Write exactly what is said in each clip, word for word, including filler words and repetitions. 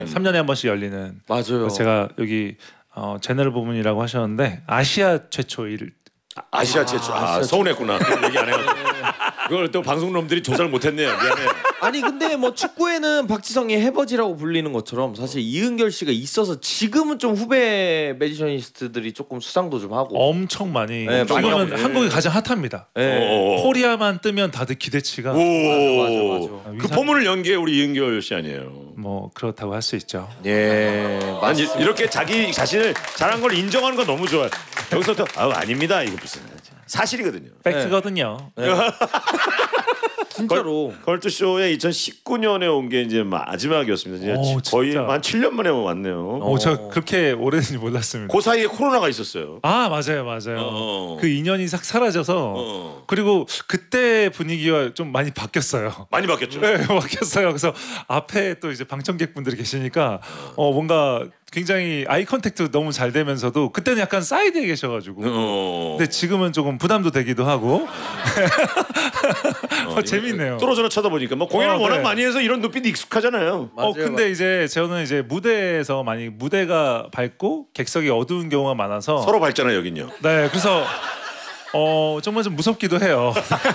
삼 년에 한 번씩 열리는. 맞아요. 제가 여기 어, 제너럴 부문이라고 하셨는데 아시아 최초 일. 아시아 최초. 아, 아 서운했구나. 얘기 안 해가지고. 그걸 또 방송놈들이 조사를 못했네요. 미안해. 아니 근데 뭐 축구에는 박지성이 해버지라고 불리는 것처럼 사실 이은결 씨가 있어서 지금은 좀 후배 매지셔니스트들이 조금 수상도 좀 하고 엄청 많이. 네, 지금은 많이 하고. 한국이 가장 핫합니다. 네. 코리아만 뜨면 다들 기대치가. 오, 맞아, 맞아, 맞아. 그 포문을 연 게 우리 이은결 씨 아니에요? 뭐 그렇다고 할 수 있죠. 예, 아니 이렇게 자기 자신을 잘한 걸 인정하는 건 너무 좋아요. 여기서부터 아 아닙니다. 이거 무슨 사실이거든요. 팩트거든요. 네. 진짜로 걸투쇼에 이천십구 년에 온 게 이제 마지막이었습니다. 이제 오, 거의 진짜. 한 칠 년 만에 왔네요. 어, 저 그렇게 오래된지 몰랐습니다. 그 사이에 코로나가 있었어요. 아 맞아요, 맞아요. 어. 그 인연이 싹 사라져서 어. 그리고 그때 분위기가 좀 많이 바뀌었어요. 많이 바뀌었죠. 네, 바뀌었어요. 그래서 앞에 또 이제 방청객분들이 계시니까 어 뭔가 굉장히 아이 컨택트 너무 잘 되면서도 그때는 약간 사이드에 계셔가지고 어. 근데 지금은 조금 부담도 되기도 하고 어, 재밌네요. 떨어져라 쳐다보니까 뭐 공연을 어, 워낙 네. 많이 해서 이런 눈빛이 익숙하잖아요. 어 근데 이제 저는 이제 무대에서 많이 무대가 밝고 객석이 어두운 경우가 많아서 서로 밝잖아요 여긴요. 네 그래서 어 정말 좀 무섭기도 해요.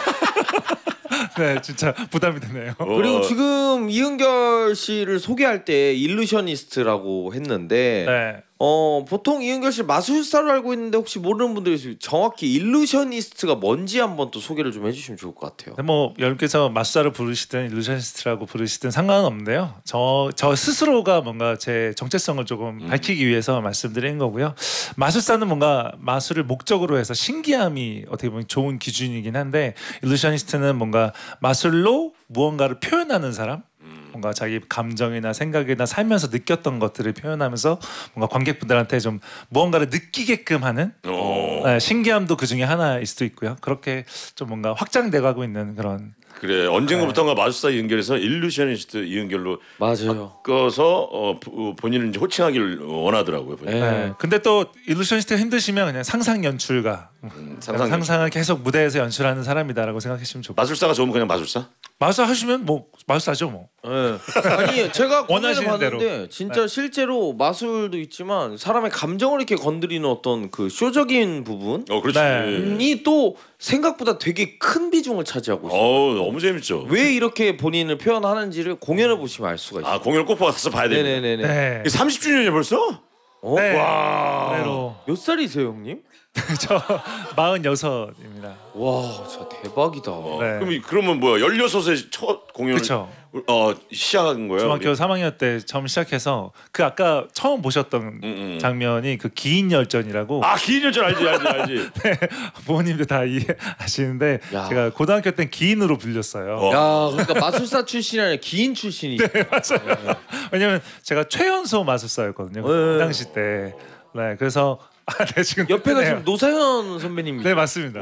네 진짜 부담이 되네요. 그리고 어. 지금 이은결 씨를 소개할 때 일루셔니스트라고 했는데 네. 어 보통 이은결 씨 마술사로 알고 있는데 혹시 모르는 분들이 있으면 정확히 일루셔니스트가 뭔지 한번 또 소개를 좀 해주시면 좋을 것 같아요. 뭐 여러분께서 마술사를 부르시든 일루셔니스트라고 부르시든 상관은 없는데요. 저, 저 스스로가 뭔가 제 정체성을 조금 음. 밝히기 위해서 말씀드린 거고요. 마술사는 뭔가 마술을 목적으로 해서 신기함이 어떻게 보면 좋은 기준이긴 한데 일루셔니스트는 뭔가 마술로 무언가를 표현하는 사람 뭔가 자기 감정이나 생각이나 살면서 느꼈던 것들을 표현하면서 뭔가 관객분들한테 좀 무언가를 느끼게끔 하는 네, 신기함도 그 중에 하나일 수도 있고요. 그렇게 좀 뭔가 확장돼가고 있는 그런. 그래 언젠가부터가 네. 마술사 이은결에서 일루셔니스트 이은결로 맞아요. 바꿔서 어, 본인을 이제 호칭하기를 원하더라고요. 네. 네. 근데 또 일루셔니스트 힘드시면 그냥 상상 연출가 음, 상상 상상을 계속 무대에서 연출하는 사람이다라고 생각하시면 좋고. 마술사가 좋으면 그냥 마술사? 마술사 하시면 뭐 마술사죠 뭐. 네. 아니 제가 공연을 원하시는 봤는데 대로. 진짜 네. 실제로 마술도 있지만 사람의 감정을 이렇게 건드리는 어떤 그 쇼적인 부분이 어 그렇지. 네. 또 생각보다 되게 큰 비중을 차지하고 있어요. 어 너무 재밌죠. 왜 이렇게 본인을 표현하는지를 공연을 보시면 알 수가 있어요. 아 공연을 꼭 봐서 봐야 돼. 네네네네. 네. 삼십 주년이야 벌써? 어? 네. 와. 그대로. 몇 살이세요, 형님? 저 마흔여섯입니다. 와, 진짜 대박이다. 네. 그럼 그러면 뭐야? 열여섯에 첫 공연을 그렇죠. 어 시작한 거예요? 중학교 우리? 삼 학년 때 처음 시작해서 그 아까 처음 보셨던 음, 음. 장면이 그 기인 열전이라고 아 기인 열전 알지 알지 알지. 네, 부모님들 다 이해하시는데 야. 제가 고등학교 때 기인으로 불렸어요. 어. 야, 그러니까 마술사 출신이 아니라 기인 출신이. 네, 맞아요. 왜냐면 제가 최연소 마술사였거든요. 그 네. 당시 때. 네, 그래서 아, 네, 지금 옆에가 네. 지금 노사연 선배님입니다. 네 맞습니다.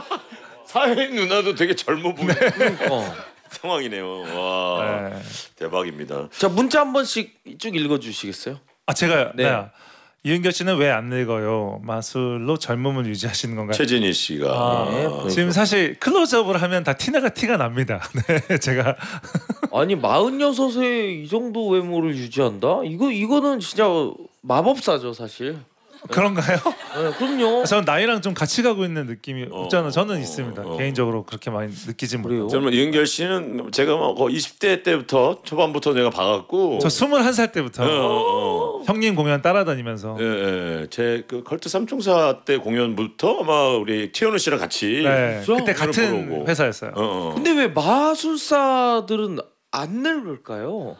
사회인 누나도 되게 젊어 보이는 어. 상황이네요. 와 네. 대박입니다. 자, 문자 한 번씩 쭉 읽어주시겠어요? 아 제가 네. 네. 이은결 씨는 왜 안 늙어요? 마술로 젊음을 유지하시는 건가요? 최진희 씨가 아, 네, 그러니까. 지금 사실 클로즈업을 하면 다 티나가 티가 납니다. 네, 제가 아니 마흔여섯에 이 정도 외모를 유지한다? 이거 이거는 진짜 마법사죠 사실. 그런가요? 네, 그럼요. 저는 나이랑 좀 같이 가고 있는 느낌이 어, 없잖아. 저는 어, 있습니다. 어. 개인적으로 그렇게 많이 느끼진 그래요? 못해요. 정말 이은결 씨는 제가 뭐 이십 대 때부터 초반부터 내가 봐갖고 저 스물한 살 때부터 어, 어, 어. 형님 공연 따라다니면서 예, 예. 제그 컬트 삼총사 때 공연부터 아마 우리 최현우 씨랑 같이 네, 진짜? 그때 같은 공연을 보러 오고. 회사였어요. 어, 어. 근데 왜 마술사들은 안 늙을까요?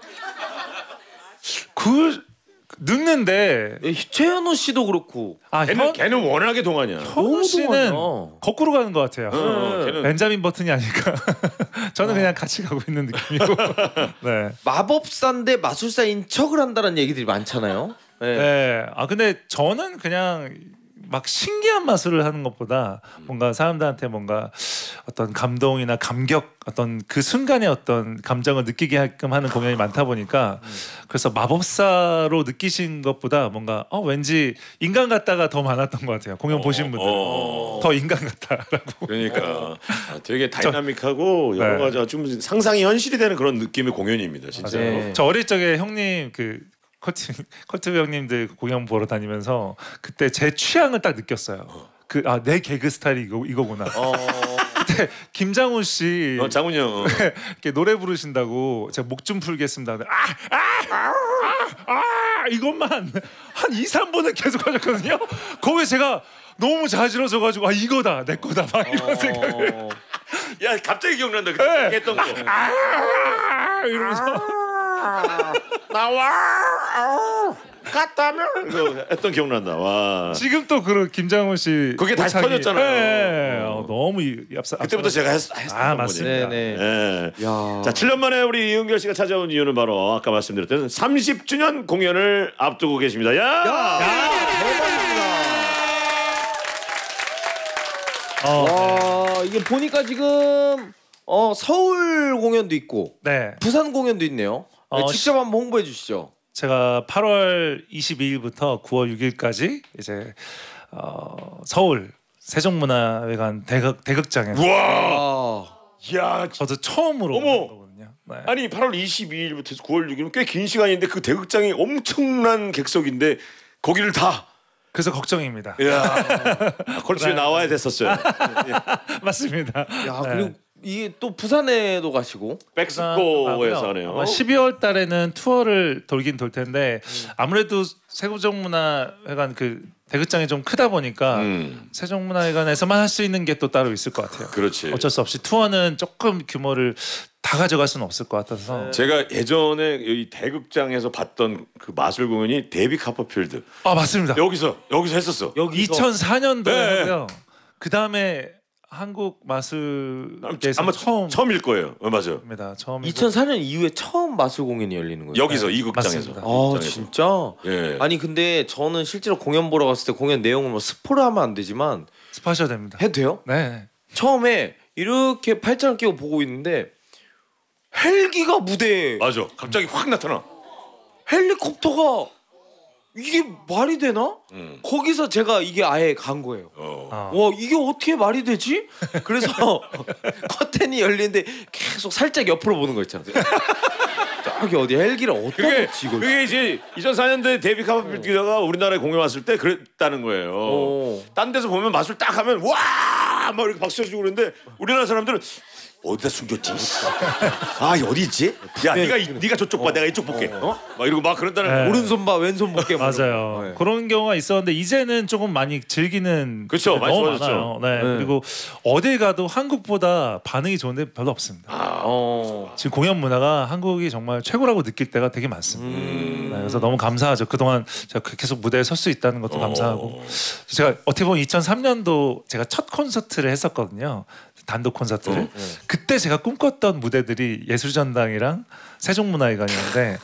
그 늙는데 예, 최현우 씨도 그렇고. 아 걔는 현, 걔는 워낙에 동안이야. 현우 씨는 동안이야. 거꾸로 가는 것 같아요. 어, 어, 걔는 벤자민 버튼이 아닐까. 저는 그냥 같이 가고 있는 느낌이고. 네. 마법사인데 마술사인 척을 한다는 얘기들이 많잖아요. 네. 네. 아 근데 저는 그냥 막 신기한 마술을 하는 것보다 뭔가 사람들한테 뭔가 어떤 감동이나 감격 어떤 그 순간의 어떤 감정을 느끼게 하게끔 하는 공연이 많다 보니까 그래서 마법사로 느끼신 것보다 뭔가 어 왠지 인간 같다가 더 많았던 것 같아요. 공연 어, 보신 분들 어. 더 인간 같다라고. 그러니까 아, 되게 다이나믹하고 여러 네. 가지 좀 상상이 현실이 되는 그런 느낌의 공연입니다. 진짜. 네. 저 어릴 적에 형님 그 커트 커트 형님들 공연 보러 다니면서 그때 제 취향을 딱 느꼈어요. 그 아 내 개그 스타일이 이거 이거구나. 어. 그때 김장훈 씨 어, 장훈이 형. 어. 이렇게 노래 부르신다고 제가 목 좀 풀겠습니다. 아아아 아, 아, 아, 이것만 한 이, 삼 분을 계속 하셨거든요. 거기에 제가 너무 자지러져 가지고 아 이거다 내 거다 막 이런 생각을 어. 야 갑자기 기억난다. 그때 네. 했던 거. 아 이러면서 나와 갔다면 이거 했던 기억난다. 와. 지금 또 그 김장훈 씨 그게 다시 모창이- 터졌잖아요. 네, 어. 어, 너무 이- 앞서 그때부터 제가 했, 했었던 아, 거지. 맞습니다. 네네. 예. 야. 자, 칠 년 만에 우리 이은결 씨가 찾아온 이유는 바로 아까 말씀드렸던 삼십 주년 공연을 앞두고 계십니다. 야! 어, 와 이게 보니까 지금 어 서울 공연도 있고 네. 부산 공연도 있네요. 네, 어, 직접 한번 홍보해 주시죠. 제가 팔월 이십이일부터 구월 육일까지 이제 어, 서울 세종문화회관 대극 대극장에서 우와! 아. 야, 저도 처음으로 어머! 한 거거든요. 네. 아니 팔월 이십이일부터 구월 육일은 꽤 긴 시간인데 그 대극장이 엄청난 객석인데 거기를 다 그래서 걱정입니다. 야, 컬투에 나와야 됐었어요. 맞습니다. 야 네. 그리고 이게 또 부산에도 가시고 백스코에서 하네요. 아마 십이월 달에는 투어를 돌긴 돌 텐데 아무래도 세종문화회관 그 대극장이 좀 크다 보니까 음, 세종문화회관에서만 할 수 있는 게 또 따로 있을 것 같아요. 그렇지. 어쩔 수 없이 투어는 조금 규모를 다 가져갈 수는 없을 것 같아서. 제가 예전에 이 대극장에서 봤던 그 마술 공연이 데이비 카퍼필드 아 맞습니다. 여기서 여기서 했었어. 여기서 이천사년도에 네. 하고요. 그 다음에 한국 마술계에서 아마 처음 처음일 거예요. 어, 맞아요. 입니다. 처음 이천사년 이후에 처음 마술 공연이 열리는 거예요. 여기서 네, 이 극장에서. 맞습니다. 아 극장에서. 진짜? 예. 아니 근데 저는 실제로 공연 보러 갔을 때 공연 내용을 뭐 스포를 하면 안 되지만 스파셔야 됩니다. 해도 돼요? 네. 처음에 이렇게 팔짱을 끼고 보고 있는데 헬기가 무대에 맞아. 갑자기 확 나타나. 헬리콥터가 이게 말이 되나? 음. 거기서 제가 이게 아예 간 거예요. 어. 아. 와 이게 어떻게 말이 되지? 그래서 커튼이 열리는데 계속 살짝 옆으로 보는 거 있잖아요. 저기 어디 헬기를 어디다 그게 놓지 이걸? 그게 이제 이천사년도에 데이비 카퍼필드가 우리나라에 공연 왔을 때 그랬다는 거예요. 오. 딴 데서 보면 마술 딱 하면 와! 막 이렇게 박수 쳐주고 그러는데 우리나라 사람들은 어디다 숨겼지? 아, 이 어디 있지? 야, 네가 이- 네가 저쪽 봐, 내가 이쪽 볼게. 어? 막 이러고 막 그런다는 네. 거예요. 오른손 봐 왼손 볼게 막 맞아요. 이러고. 네. 그런 경우가 있었는데 이제는 조금 많이 즐기는 그쵸, 분들이 많이 너무 좋아졌죠. 많아요. 네. 네. 그리고 어딜 가도 한국보다 반응이 좋은데 별로 없습니다. 어. 지금 공연 문화가 한국이 정말 최고라고 느낄 때가 되게 많습니다. 음. 네, 그래서 너무 감사하죠. 그동안 제가 그- 계속 무대에 설 수 있다는 것도 감사하고 제가 어떻게 보면 이천삼년도 제가 첫 콘서트를 했었거든요. 단독 콘서트를. 그때 제가 꿈꿨던 무대들이 예술전당이랑 세종문화회관이었는데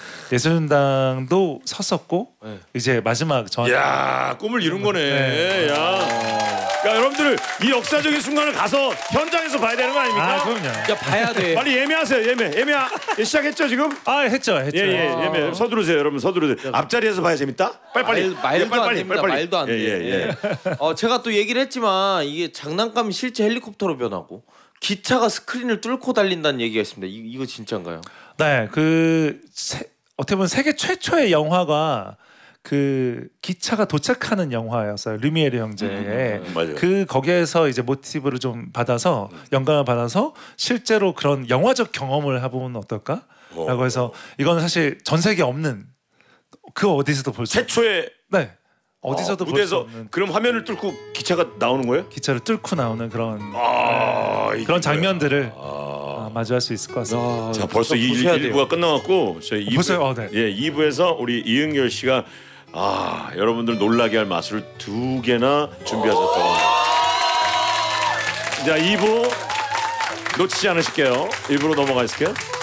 예술전당도 섰었고 네. 이제 마지막 전 야, 꿈을 이룬 거네. 네. 야. 야, 여러분들 이 역사적인 순간을 가서 현장에서 봐야 되는 거 아닙니까? 아 그럼요. 야 봐야 돼. 빨리 예매하세요. 예매. 예매 예, 시작했죠, 지금? 아 했죠 했죠. 예, 예, 아. 예매. 서두르세요, 여러분. 서두르세요. 앞자리에서 봐야 재밌다? 빨리 빨리. 말, 말도 예, 빨리 안 빨리 됩니다. 빨리 빨리. 말도 안 돼. 예, 예, 예. 어, 제가 또 얘기를 했지만 이게 장난감이 실제 헬리콥터로 변하고 기차가 스크린을 뚫고 달린다는 얘기가 있습니다. 이, 이거 진짜인가요? 네, 그 세, 어떻게 보면 세계 최초의 영화가 그 기차가 도착하는 영화였어요. 루미에르 형제의 음, 맞아요. 그 거기에서 이제 모티브를 좀 받아서 영감을 받아서 실제로 그런 영화적 경험을 해보면 어떨까라고 어. 해서 이건 사실 전 세계 없는 그 어디서도 볼 수 최초의 네 어디서도 어, 볼 수 무대에서 없는 그럼 화면을 뚫고 기차가 나오는 거예요? 기차를 뚫고 나오는 그런 아, 이게 그런 장면들을 아. 아, 마주할 수 있을 것 같습니다. 자, 벌써 이 보셔야 돼요. 일부가 끝나갔고 저희 이 부, 벌써요? 어, 네. 예, 이 부에서 우리 이은결 씨가 아, 여러분들 놀라게 할 마술을 두 개나 준비하셨다고 합니다. 자, 이 부 놓치지 않으실게요. 일 부로 넘어가 있을게요.